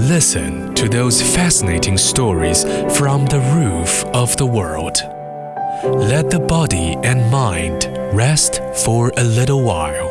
Listen to those fascinating stories from the roof of the world. Let the body and mind rest for a little while.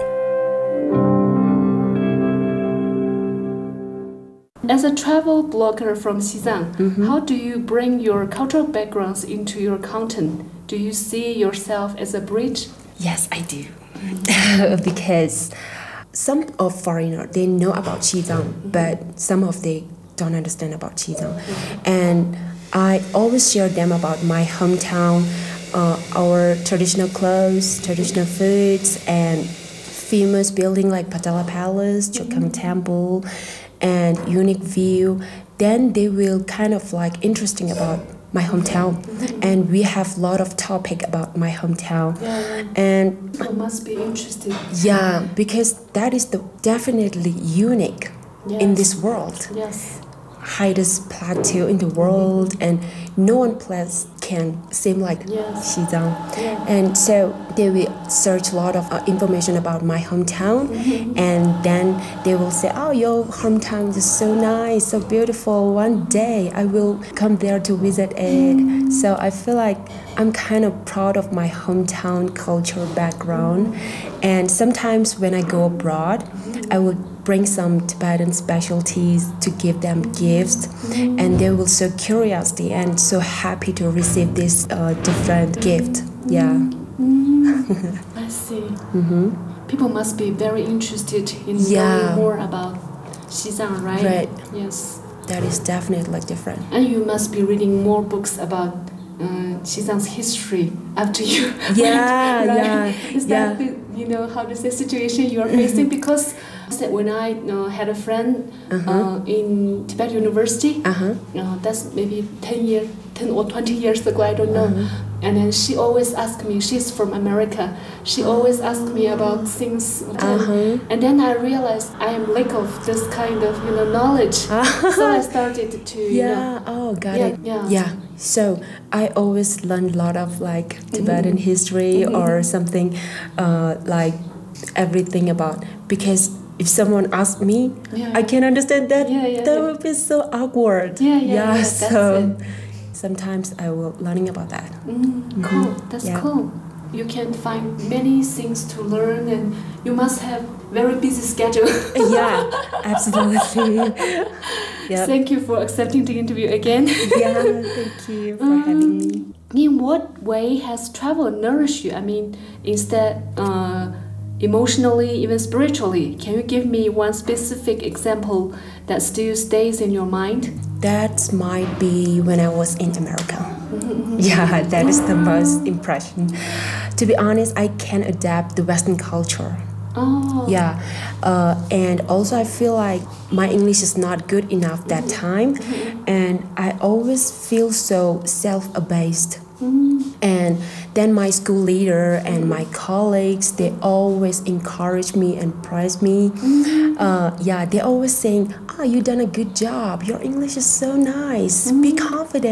As a travel blogger from Xizang, how do you bring your cultural backgrounds into your content? Do you see yourself as a bridge? Yes, I do. Because some of foreigners, they know about Xizang, but some of they don't understand about Xizang. And I always share them about my hometown, our traditional clothes, traditional foods, and famous building like Patala Palace, Chokang Temple, and unique view. Then they will kind of like interesting about my hometown, and we have a lot of topic about my hometown. And people must be interested. Yeah, because that is definitely unique in this world. Yes. Highest plateau in the world, and no one place can seem like Xizang. And so they will search a lot of information about my hometown, and then they will say, oh, your hometown is so nice, so beautiful. One day I will come there to visit it. So I feel like I'm kind of proud of my hometown culture background. And sometimes when I go abroad, I will bring some Tibetan specialties to give them gifts, and they will so curiosity and so happy to receive this different gift. I see. People must be very interested in knowing more about Xizang, right? Right. Yes. That is definitely different. And you must be reading more books about Xizang's history after you. Is that the, how does the situation you are facing? Because when I had a friend in Tibet University, that's maybe 10 or 20 years ago, I don't know. And then she always asked me, she's from America, she always asked me about things. And then I realized I am lack of this kind of knowledge. So I started to got it. So I always learn a lot of like Tibetan history or something like everything about, because if someone asks me, I can understand that. That would be so awkward. So sometimes I will learning about that. Cool. That's cool. You can find many things to learn, and you must have very busy schedule. Absolutely. Thank you for accepting the interview again. Thank you for having me. In what way has travel nourished you? I mean, instead emotionally, even spiritually. Can you give me one specific example that still stays in your mind? That might be when I was in America. That is the most impression. To be honest, I can adapt the Western culture. And also I feel like my English is not good enough that time, and I always feel so self-abased. And then my school leader and my colleagues, they always encourage me and praise me. They always saying, you done a good job. Your English is so nice. Be confident.